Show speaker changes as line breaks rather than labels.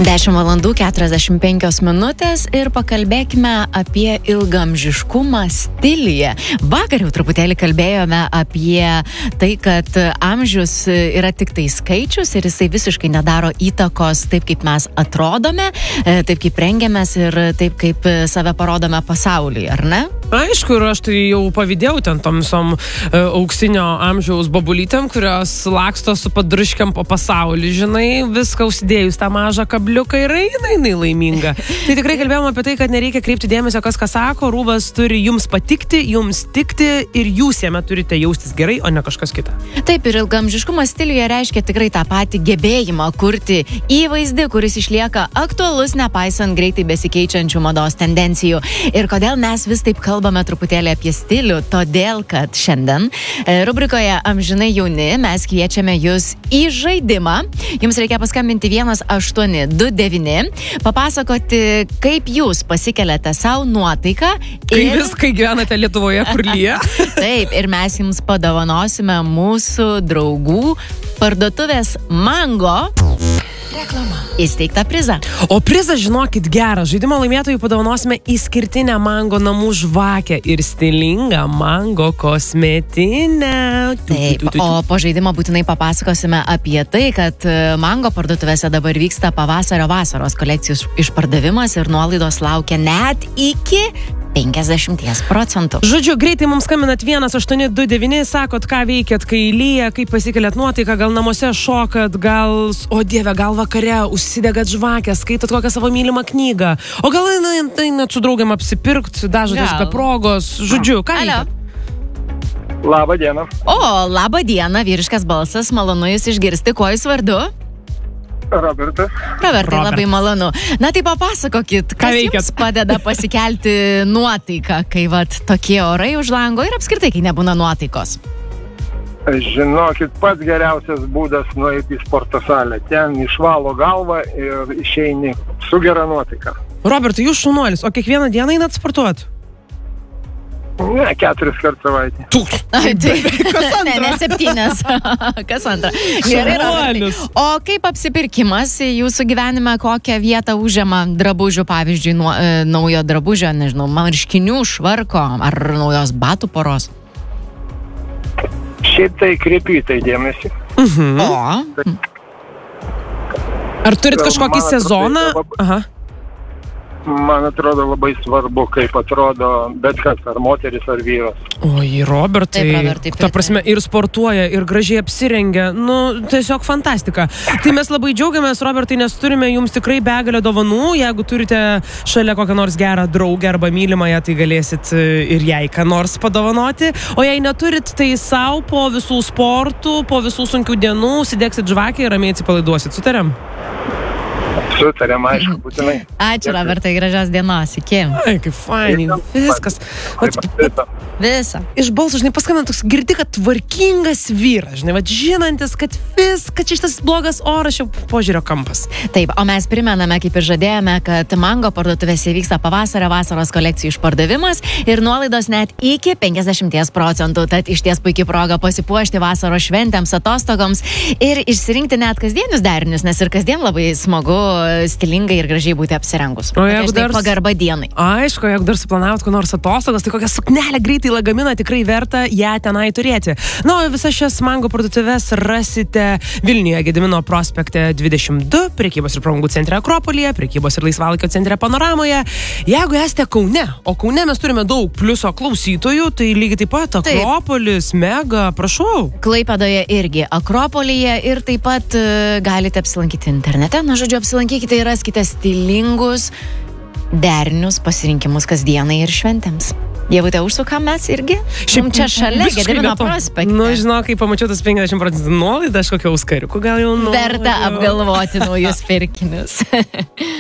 10 valandų 45 minutės ir pakalbėkime apie ilgamžiškumą stiliuje. Vakar jau truputėlį kalbėjome apie tai, kad amžius yra tik tai skaičius ir jisai visiškai nedaro įtakos taip, kaip mes atrodome, taip, kaip rengiamės ir taip, kaip save parodome pasaulyje, ar ne?
Aišku, ir aš tai jau pavydėjau ten tom visom auksinio amžiaus bobulytėm, kurios laksto su padruškiam po pasaulį, žinai, viską užsidėjus tą mažą kabliuką ir jinai laiminga. Tai tikrai kalbėjom apie tai, kad nereikia kreipti dėmesio, kas ką sako, rūbas turi jums patikti, jums tikti ir jūs jame turite jaustis gerai, o ne kažkas kita.
Taip, ir ilgamžiškumas stiliuje reiškia tikrai tą patį gebėjimą kurti įvaizdį, kuris išlieka aktualus, nepaisant greitai besikeičiančių mados tendencijų. Ir kodėl mes vis taip kalbame truputėlį apie stilių? Todėl, kad šiandien rubrikoje Amžinai jauni mes kviečiame jūs į žaidimą. Jums reikia paskambinti 1829, papasakoti, kaip jūs pasikeliate savo nuotaiką.
Kai gyvenate Lietuvoje, kur lyja.
Taip, ir mes jums padovanosime mūsų draugų parduotuvės Mango reklama įsteigtą prizą.
O prizą, žinokit, gerą. Žaidimo laimėtojų padovanosime išskirtinę Mango namų žvakę ir stilingą Mango kosmetinę.
Taip, o po žaidimo būtinai papasakosime apie tai, kad Mango parduotuvėse dabar vyksta pavasario vasaros kolekcijos išpardavimas ir nuolaidos laukia net iki 50%.
Žodžiu, greitai mums skambinat 1829, sakot, ką veikiat, kai lyja, kaip pasikeliat nuotaiką, gal namuose šokat, gal, o dieve, gal vakare užsidegat žvakę, skaitot kokią savo mylimą knygą, o gal einat su draugiam apsipirkt, dažotės be progos, žodžiu, ką veikiat?
Labą dieną.
O, labą dieną, vyriškas balsas, malonu jūs išgirsti, kuo jūs vardu?
Robertas.
Robertai, labai malonu. Na tai papasakokit, kas jums padeda pasikelti nuotaiką, kai vat tokie orai už lango ir apskritai, kai nebūna nuotaikos?
Žinokit, pats geriausias būdas nueiti į sporto salę. Ten išvalo galvą ir išeini su gera nuotaika.
Robertai, jūs šaunuolis, o kiekvieną dieną einat sportuot?
Ne, 4 kartų savaitę.
Kas antra?
Ne, 7. Kas antra? Gerai, Robertai. O kaip apsipirkimas jūsų gyvenime, kokią vietą užima drabužių, pavyzdžiui, naujo drabužio, nežinau, marškinių, švarko ar naujos batų poros?
Šiaip tai kreipiu į tai dėmesį.
O?
Ar turit kažkokį sezoną? Aha.
Man atrodo labai svarbu, kaip atrodo bet kas, ar moteris, ar vyras.
Oi, Robertai,
Taip, Robertai,
ta prasme, ir sportuoja, ir gražiai apsirengia, nu, tiesiog fantastika. Tai mes labai džiaugiamės, Robertai, nes turime jums tikrai begalę dovanų, jeigu turite šalia kokią nors gerą draugę arba mylimąją, tai galėsit ir jai ką nors padovanoti, o jei neturit, tai savo po visų sportų, po visų sunkių dienų, užsidegsit žvakę ir ramiai atsipalaiduosit, sutariam?
Sutariam, aišku, būtinai.
Ačiū, Robertai, gražios dienos, iki.
Ai, kaip fainai, viskas.
Visa.
Iš balso, žinai, paskambina toks, girdi, kad tvarkingas vyras, žinai, žinantis, kad čia šitas blogas oras, jau požiūrio kampas.
Taip, o mes primename, kaip ir žadėjome, kad Mango parduotuvėse vyksta pavasario vasaros kolekcijų išpardavimas ir nuolaidos net iki 50%. Tad išties puikiai proga pasipuošti vasaros šventėms, atostogoms ir išsirinkti net kasdienius derinius, nes ir kasdien labai smagu stilingai ir gražiai būti apsirengus.
O jeigu dar
pagarba dienai.
Aišku, jeigu dar suplanavot ko nors atostogas, tai kokią suknelę greitai lagaminą tikrai verta ją tenai turėti. Na, o visas šias Mango parduotuvės rasite Vilniuje Gedimino prospekte 22, prekybos ir pramogų centre Akropolyje, prekybos ir laisvalaikio centre Panoramoje. Jeigu esate Kaune, o Kaune mes turime daug pliuso klausytojų, tai lygiai taip pat Akropolis, Mega, prašau.
Klaipėdoje irgi Akropolyje ir taip pat galite apsilankyti internete. Na, žodžiu, apsilankykite ir raskite stilingus derinius pasirinkimus kasdienai ir šventėms. Dievute, užsukam mes irgi? Šiaip čia šalia Gedimino prospekte.
Nu, žinau, kai pamačiau tas 50% nuolaidą, aš kokio auskariukų gal jau noriu.
Verta apgalvoti naujus pirkinius.